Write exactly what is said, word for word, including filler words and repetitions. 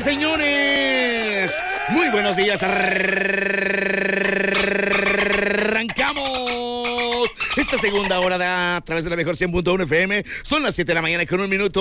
señores. Muy buenos días. Arrancamos esta segunda hora de a través de la mejor cien punto uno F M. Son las siete de la mañana con un minuto.